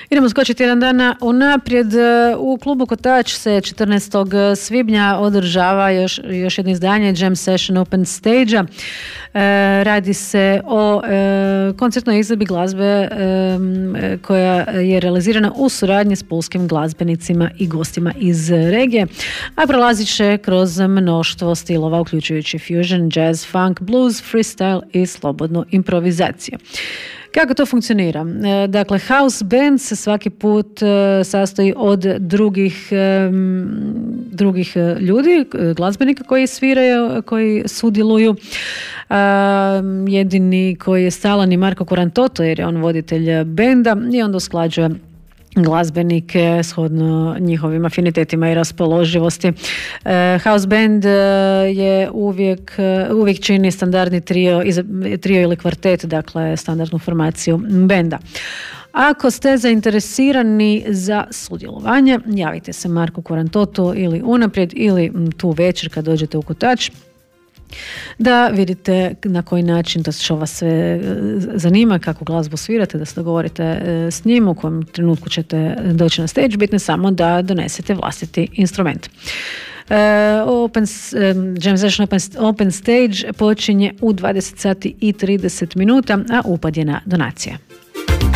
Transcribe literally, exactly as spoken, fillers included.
Idemo skočiti jedan dana unaprijed. U klubu Kotač se četrnaestog svibnja održava još, još jedno izdanje Jam Session Open Stage-a. E, radi se o e, koncertnoj izvedbi glazbe e, koja je realizirana u suradnji s pulskim glazbenicima i gostima iz regije, a prolazit će kroz mnoštvo stilova uključujući fusion, jazz, funk, blues, freestyle i slobodnu improvizaciju. Kako to funkcionira? Dakle, house band se svaki put sastoji od drugih, drugih ljudi, glazbenika koji sviraju, koji sudjeluju. Jedini koji je stalan je Marko Kurantoto, jer je on voditelj benda i onda usklađuje glazbenike shodno njihovim afinitetima i raspoloživosti. House band je uvijek, uvijek čini standardni trio, trio ili kvartet, dakle standardnu formaciju benda. Ako ste zainteresirani za sudjelovanje, javite se Marku Kurantotu ili unaprijed ili tu večer kad dođete u Kotač, da vidite na koji način, to što vas sve zanima, kako glazbu svirate, da se dogovorite s njim, u kojem trenutku ćete doći na stage, bitno samo da donesete vlastiti instrument. Open, Jam Session Open, Open Stage počinje u dvadeset sati i trideset minuta, a upad je na donacije.